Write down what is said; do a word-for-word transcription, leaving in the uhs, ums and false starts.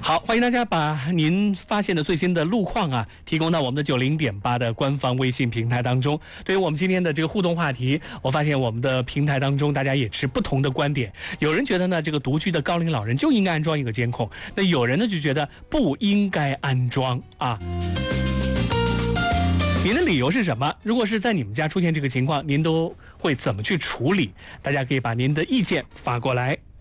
好，欢迎大家把您发现的最新的路况啊，提供到我们的九零点八的官方微信平台当中。对于我们今天的这个互动话题，我发现我们的平台当中大家也持不同的观点。有人觉得呢，这个独居的高龄老人就应该安装一个监控，那有人呢就觉得不应该安装啊。您的理由是什么？如果是在你们家出现这个情况，您都会怎么去处理？大家可以把您的意见发过来。